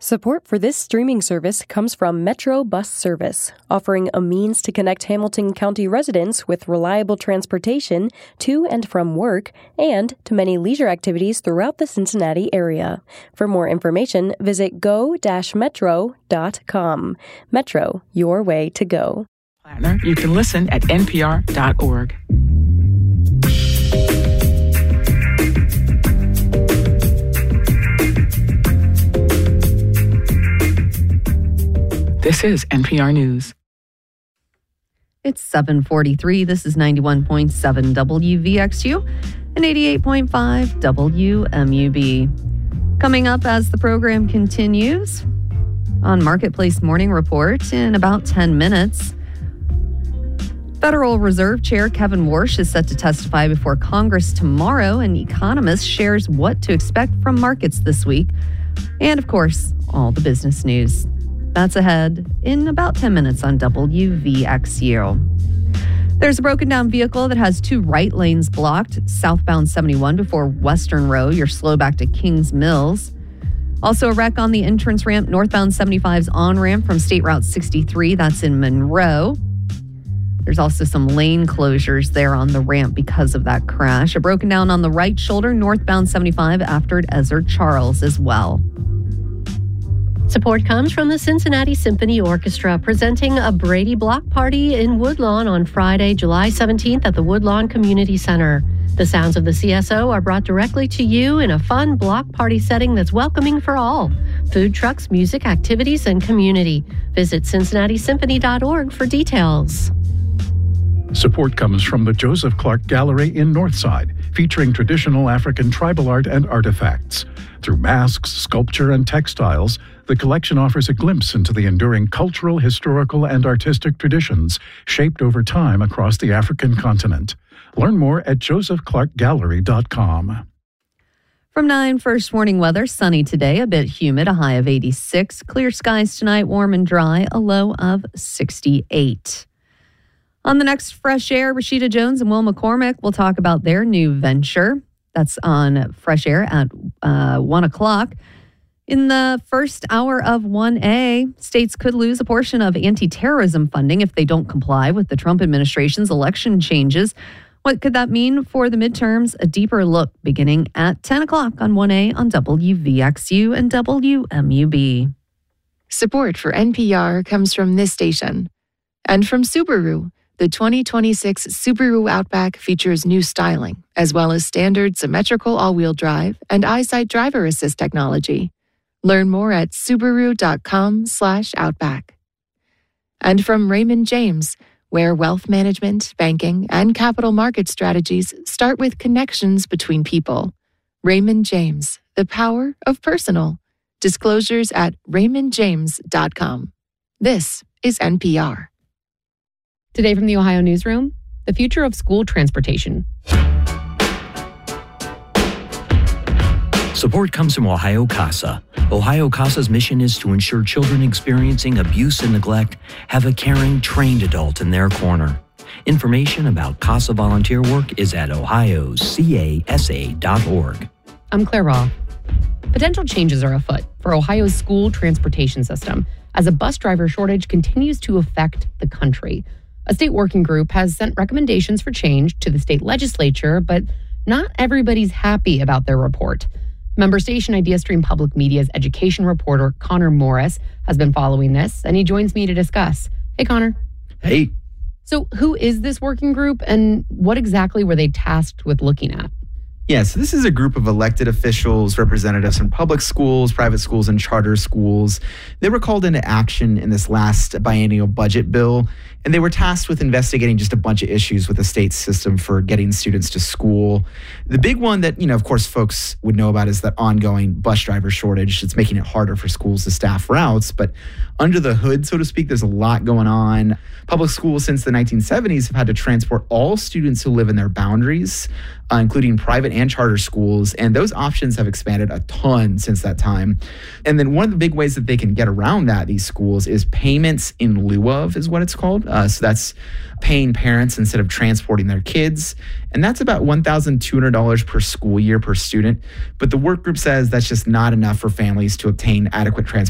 Support for this streaming service comes from Metro Bus Service, offering a means to connect Hamilton County residents with reliable transportation to and from work and to many leisure activities throughout the Cincinnati area. For more information, visit go-metro.com. Metro, your way to go. You can listen at npr.org. This is NPR News. It's 7:43. This is 91.7 WVXU and 88.5 WMUB. Coming up as the program continues on Marketplace Morning Report in about 10 minutes. Federal Reserve Chair Kevin Warsh is set to testify before Congress tomorrow, and Economist shares what to expect from markets this week. And, of course, all the business news. That's ahead in about 10 minutes on WVXU. There's a broken down vehicle that has two right lanes blocked, southbound 71 before Western Row. You're slow back to Kings Mills. Also a wreck on the entrance ramp, northbound 75's on-ramp from State Route 63. That's in Monroe. There's also some lane closures there on the ramp because of that crash. A broken down on the right shoulder, northbound 75 after Ezra Charles as well. Support comes from the Cincinnati Symphony Orchestra, presenting a Brady Block Party in Woodlawn on Friday, July 17th at the Woodlawn Community Center. The sounds of the CSO are brought directly to you in a fun block party setting that's welcoming for all. Food trucks, music, activities, and community. Visit cincinnatysymphony.org for details. Support comes from the Joseph Clark Gallery in Northside, featuring traditional African tribal art and artifacts. Through masks, sculpture, and textiles, the collection offers a glimpse into the enduring cultural, historical, and artistic traditions shaped over time across the African continent. Learn more at josephclarkgallery.com. From 9, first morning weather, sunny today, a bit humid, a high of 86. Clear skies tonight, warm and dry, a low of 68. On the next Fresh Air, Rashida Jones and Will McCormick will talk about their new venture. That's on Fresh Air at 1 o'clock. In the first hour of 1A, states could lose a portion of anti-terrorism funding if they don't comply with the Trump administration's election changes. What could that mean for the midterms? A deeper look beginning at 10 o'clock on 1A on WVXU and WMUB. Support for NPR comes from this station and from Subaru. The 2026 Subaru Outback features new styling, as well as standard symmetrical all-wheel drive and EyeSight driver assist technology. Learn more at Subaru.com/Outback. And from Raymond James, where wealth management, banking, and capital market strategies start with connections between people. Raymond James, the power of personal. Disclosures at raymondjames.com. This is NPR. Today from the Ohio Newsroom, the future of school transportation. Support comes from Ohio CASA. Ohio CASA's mission is to ensure children experiencing abuse and neglect have a caring, trained adult in their corner. Information about CASA volunteer work is at ohiocasa.org. I'm Claire Raw. Potential changes are afoot for Ohio's school transportation system as a bus driver shortage continues to affect the country. A state working group has sent recommendations for change to the state legislature, but not everybody's happy about their report. Member station IdeaStream Public Media's education reporter Connor Morris has been following this, and he joins me to discuss. Hey, Connor. Hey. So who is this working group, and what exactly were they tasked with looking at? Yeah, so this is a group of elected officials, representatives from public schools, private schools, and charter schools. They were called into action in this last biennial budget bill, and they were tasked with investigating just a bunch of issues with the state system for getting students to school. The big one that, of course, folks would know about is that ongoing bus driver shortage. It's making it harder for schools to staff routes, but under the hood, so to speak, there's a lot going on. Public schools since the 1970s have had to transport all students who live in their boundaries, including private and charter schools, and those options have expanded a ton since that time. And then one of the big ways that they can get around that, these schools, is payments in lieu of, is what it's called. So that's paying parents instead of transporting their kids. And that's about $1,200 per school year per student. But the work group says that's just not enough for families to obtain adequate transportation